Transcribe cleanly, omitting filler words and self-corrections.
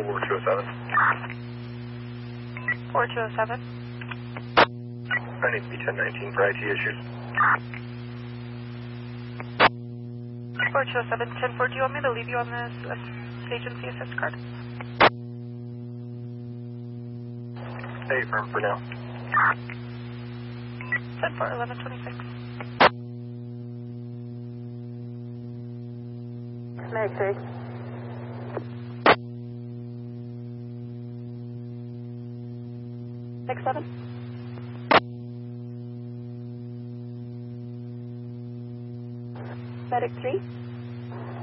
4207. 4207. I need to be 1019 for IT issues. 4207, 10-4, do you want me to leave you on this agency assist card? Stay firm for now. 10-4, 1126. Meg 3. Meg 7. Medic 3.